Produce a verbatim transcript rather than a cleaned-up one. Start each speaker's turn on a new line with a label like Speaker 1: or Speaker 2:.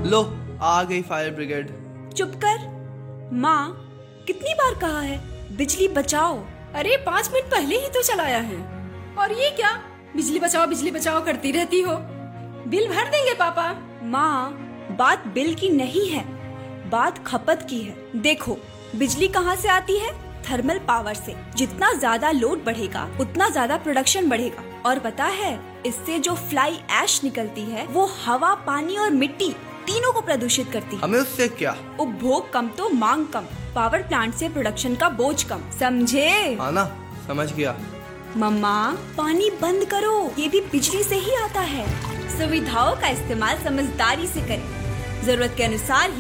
Speaker 1: लो आ गई fire brigade.
Speaker 2: चुप कर। माँ, कितनी बार कहा है बिजली बचाओ।
Speaker 3: अरे पाँच मिनट पहले ही तो चलाया है, और ये क्या बिजली बचाओ बिजली बचाओ करती रहती हो। बिल भर देंगे पापा।
Speaker 2: माँ, बात बिल की नहीं है, बात खपत की है। देखो, बिजली कहाँ से आती है? थर्मल पावर से। जितना ज्यादा लोड बढ़ेगा उतना ज्यादा प्रोडक्शन बढ़ेगा। और पता है, इससे जो फ्लाई ऐश निकलती है वो हवा, पानी और मिट्टी तीनों को प्रदूषित करती है।
Speaker 1: हमें उससे क्या?
Speaker 2: उपभोग कम तो मांग कम। पावर प्लांट से प्रोडक्शन का बोझ कम, समझे?
Speaker 1: हाँ ना, समझ गया।
Speaker 2: मम्मा, पानी बंद करो, ये भी बिजली से ही आता है। सुविधाओं का इस्तेमाल समझदारी से करें, जरूरत के अनुसार ही